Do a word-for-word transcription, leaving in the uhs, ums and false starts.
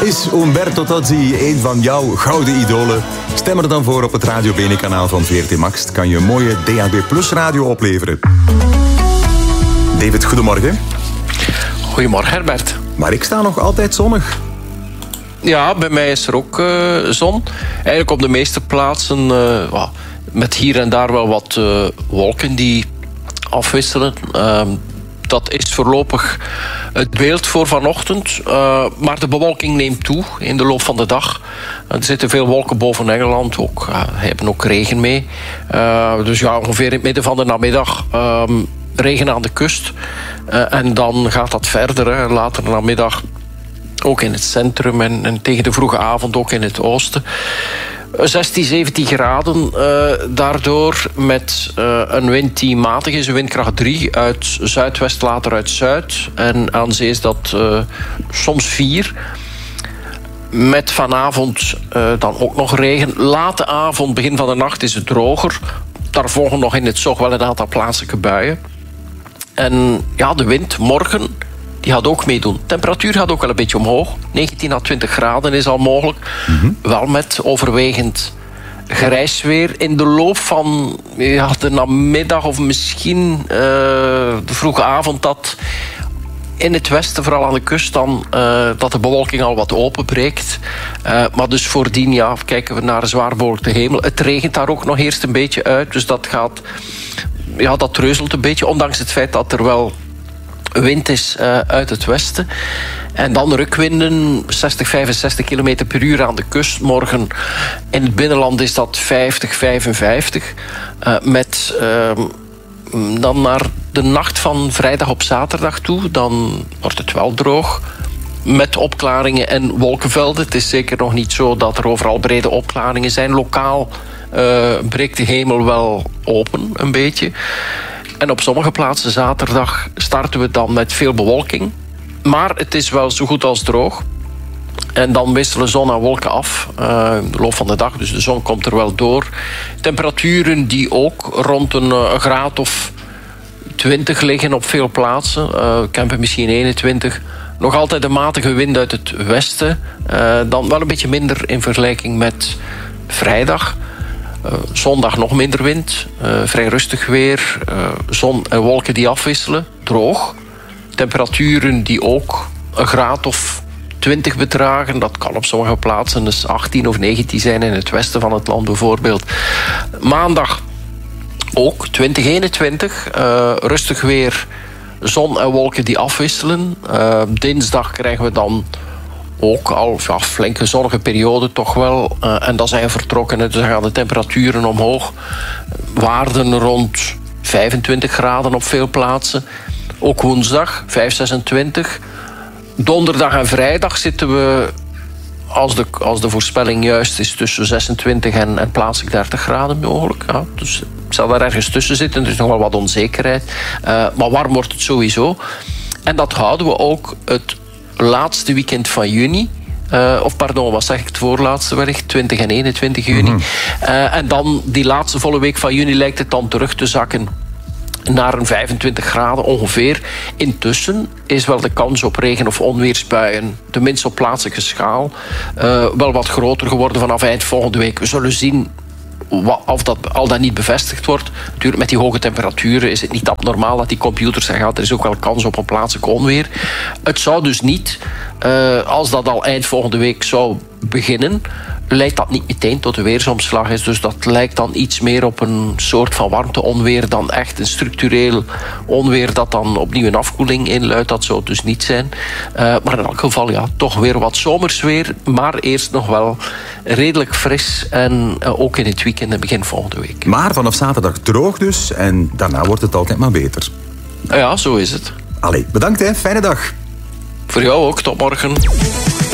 Is Umberto Tozzi een van jouw gouden idolen? Stem er dan voor op het Radio Bene-kanaal van V R T Max. Het kan je een mooie D A B Plus radio opleveren. David, goedemorgen. Goedemorgen, Herbert. Maar ik sta nog altijd zonnig. Ja, bij mij is er ook uh, zon. Eigenlijk op de meeste plaatsen uh, met hier en daar wel wat uh, wolken die afwisselen. Uh, dat is voorlopig het beeld voor vanochtend. Uh, maar de bewolking neemt toe in de loop van de dag. Er zitten veel wolken boven Engeland. Ook, uh, hebben ook regen mee. Uh, dus ja, ongeveer in het midden van de namiddag uh, regen aan de kust. Uh, en dan gaat dat verder. Hè. Later namiddag ook in het centrum en, en tegen de vroege avond ook in het oosten. zestien, zeventien graden. Uh, daardoor met uh, een wind die matig is, een windkracht drie uit zuidwest, later uit zuid. En aan zee is dat uh, soms vier. Met vanavond uh, dan ook nog regen. Late avond, begin van de nacht is het droger. Daar volgen nog in het zog wel een aantal plaatselijke buien. En ja, de wind morgen, die gaat ook meedoen. De temperatuur gaat ook wel een beetje omhoog. negentien à twintig graden is al mogelijk. Mm-hmm. Wel met overwegend grijs weer. In de loop van ja, de namiddag of misschien uh, de vroege avond... dat in het westen, vooral aan de kust, dan, uh, dat de bewolking al wat openbreekt. Uh, maar dus voordien ja, kijken we naar een zwaar bewolkte hemel. Het regent daar ook nog eerst een beetje uit. Dus dat gaat... Ja, dat treuzelt een beetje. Ondanks het feit dat er wel wind is uh, uit het westen. En dan rukwinden, zestig, vijfenzestig kilometer per uur aan de kust. Morgen in het binnenland is dat vijftig, vijfenvijftig. Uh, met uh, dan naar de nacht van vrijdag op zaterdag toe. Dan wordt het wel droog. Met opklaringen en wolkenvelden. Het is zeker nog niet zo dat er overal brede opklaringen zijn. Lokaal uh, breekt de hemel wel open, een beetje. En op sommige plaatsen zaterdag starten we dan met veel bewolking. Maar het is wel zo goed als droog. En dan wisselen zon en wolken af uh, in de loop van de dag. Dus de zon komt er wel door. Temperaturen die ook rond een, een graad of twintig liggen op veel plaatsen. Uh, Kempen misschien eenentwintig. Nog altijd een matige wind uit het westen. Uh, dan wel een beetje minder in vergelijking met vrijdag. Uh, zondag nog minder wind, uh, vrij rustig weer, uh, zon en wolken die afwisselen, droog. Temperaturen die ook een graad of twintig bedragen. Dat kan op sommige plaatsen dus achttien of negentien zijn in het westen van het land bijvoorbeeld. Maandag ook twintig, eenentwintig, uh, rustig weer, zon en wolken die afwisselen. Uh, dinsdag krijgen we dan ook al ja, flinke zonnige periode toch wel. Uh, en dan zijn we vertrokken. Dus dan gaan de temperaturen omhoog. Waarden rond vijfentwintig graden op veel plaatsen. Ook woensdag, vijf, zesentwintig. Donderdag en vrijdag zitten we, als de, als de voorspelling juist is, tussen zesentwintig en, en plaatselijk dertig graden mogelijk. Ja, dus het zal daar ergens tussen zitten. Er is nog wel wat onzekerheid. Uh, maar warm wordt het sowieso. En dat houden we ook het laatste weekend van juni. Uh, of pardon, wat zeg ik? Het voorlaatste wellicht, twintig en eenentwintig juni. Mm-hmm. Uh, en dan die laatste volle week van juni lijkt het dan terug te zakken naar een vijfentwintig graden ongeveer. Intussen is wel de kans op regen- of onweersbuien, tenminste op plaatselijke schaal, uh, wel wat groter geworden vanaf eind volgende week. We zullen zien of dat al dan niet bevestigd wordt. Natuurlijk, met die hoge temperaturen is het niet abnormaal dat die computers zeggen, er is ook wel kans op een plaatselijk onweer. Het zou dus niet, uh, als dat al eind volgende week zou beginnen, leidt dat niet meteen tot een weersomslag is. Dus dat lijkt dan iets meer op een soort van warmte-onweer dan echt een structureel onweer dat dan opnieuw een afkoeling inluidt. Dat zou het dus niet zijn. Uh, maar in elk geval, ja, toch weer wat zomers weer. Maar eerst nog wel redelijk fris en uh, ook in het weekend en begin volgende week. Maar vanaf zaterdag droog dus en daarna wordt het altijd maar beter. Ja, zo is het. Allee, bedankt hè. Fijne dag. Voor jou ook. Tot morgen.